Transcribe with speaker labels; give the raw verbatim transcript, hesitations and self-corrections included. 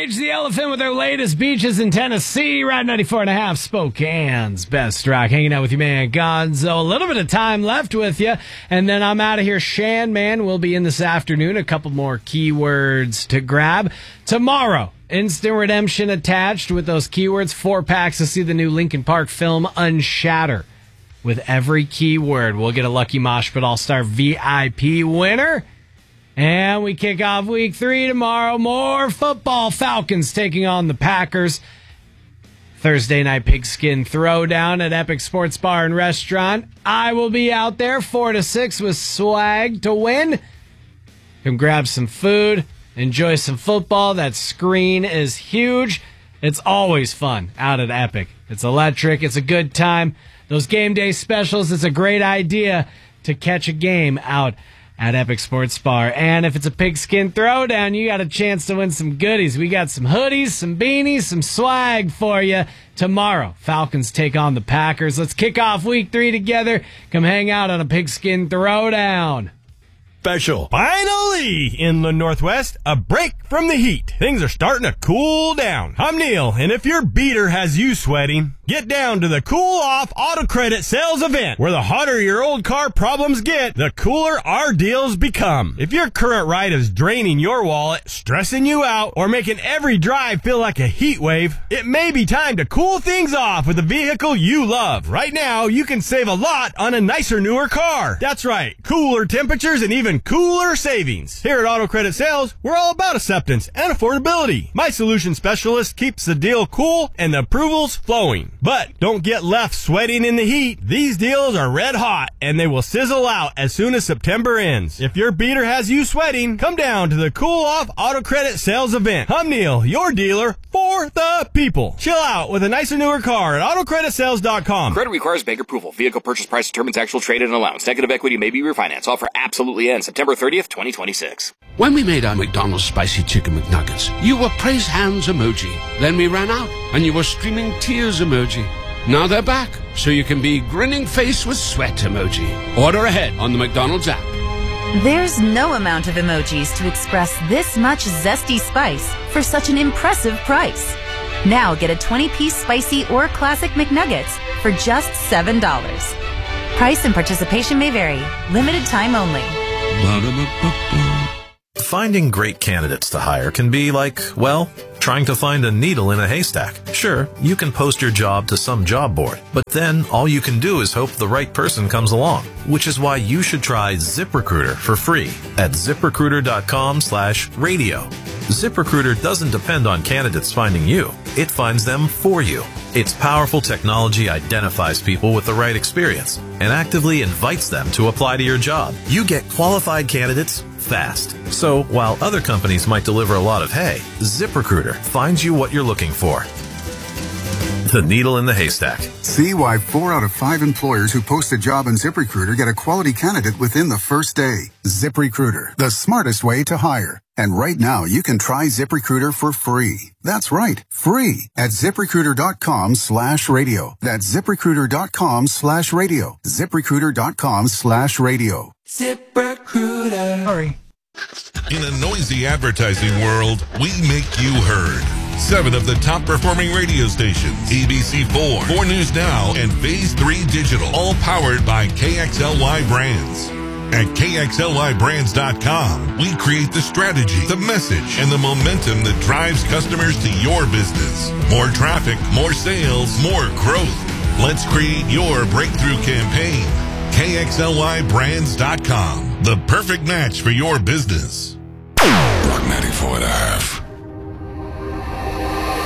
Speaker 1: Cage the Elephant with their latest Beaches in Tennessee. Ride ninety-four and a half, Spokane's best rock. Hanging out with you, man, Gonzo. A little bit of time left with you, and then I'm out of here. Shan, man, will be in this afternoon. A couple more keywords to grab. Tomorrow, instant redemption attached with those keywords. Four packs to see the new Linkin Park film, Unshatter. With every keyword, we'll get a Lucky Mosh Pit All-Star V I P winner. And we kick off week three tomorrow. More football. Falcons taking on the Packers. Thursday night pigskin throwdown at Epic Sports Bar and Restaurant. I will be out there four to six with swag to win. Come grab some food. Enjoy some football. That screen is huge. It's always fun out at Epic. It's electric. It's a good time. Those game day specials, it's a great idea to catch a game out at Epic Sports Bar. And if it's a pigskin throwdown, you got a chance to win some goodies. We got some hoodies, some beanies, some swag for you tomorrow. Falcons take on the Packers. Let's kick off week three together. Come hang out on a pigskin throwdown.
Speaker 2: Special. Finally, in the Northwest, a break from the heat. Things are starting to cool down. I'm Neil, and if your beater has you sweating, get down to the Cool Off Auto Credit Sales event, where the hotter your old car problems get, the cooler our deals become. If your current ride is draining your wallet, stressing you out, or making every drive feel like a heat wave, it may be time to cool things off with a vehicle you love. Right now, you can save a lot on a nicer, newer car. That's right, cooler temperatures and even cooler savings. Here at Auto Credit Sales, we're all about acceptance and affordability. My solution specialist keeps the deal cool and the approvals flowing. But don't get left sweating in the heat. These deals are red hot and they will sizzle out as soon as September ends. If your beater has you sweating, come down to the Cool Off Auto Credit Sales event. I'm Neil, your dealer for the people. Chill out with a nicer, newer car at auto credit sales dot com.
Speaker 3: Credit requires bank approval. Vehicle purchase price determines actual trade and allowance. Negative equity may be refinanced. Offer absolutely ends September thirtieth, twenty twenty-six.
Speaker 4: When we made our McDonald's Spicy Chicken McNuggets, you were praise hands emoji. Then we ran out, and you were streaming tears emoji. Now they're back, so you can be grinning face with sweat emoji. Order ahead on the McDonald's app.
Speaker 5: There's no amount of emojis to express this much zesty spice for such an impressive price. Now get a twenty-piece spicy or classic McNuggets for just seven dollars. Price and participation may vary. Limited time only.
Speaker 6: Finding great candidates to hire can be like, well, trying to find a needle in a haystack. Sure, you can post your job to some job board, but then all you can do is hope the right person comes along, which is why you should try ZipRecruiter for free at ZipRecruiter.com slash radio. ZipRecruiter doesn't depend on candidates finding you. It finds them for you. Its powerful technology identifies people with the right experience and actively invites them to apply to your job. You get qualified candidates fast. So while other companies might deliver a lot of hay, ZipRecruiter finds you what you're looking for. The needle in the haystack.
Speaker 7: See why four out of five employers who post a job on ZipRecruiter get a quality candidate within the first day. ZipRecruiter, the smartest way to hire. And right now, you can try ZipRecruiter for free. That's right, free at ZipRecruiter.com slash radio. That's ZipRecruiter.com slash radio. ZipRecruiter.com slash radio.
Speaker 8: ZipRecruiter.
Speaker 9: Sorry. In a noisy advertising world, we make you heard. Seven of the top performing radio stations, A B C four, four News Now, and Phase three Digital, all powered by K X L Y Brands. At K X L Y brands dot com, we create the strategy, the message, and the momentum that drives customers to your business. More traffic, more sales, more growth. Let's create your breakthrough campaign. K X L Y brands dot com, the perfect match for your business.
Speaker 8: Rock ninety-four and a half.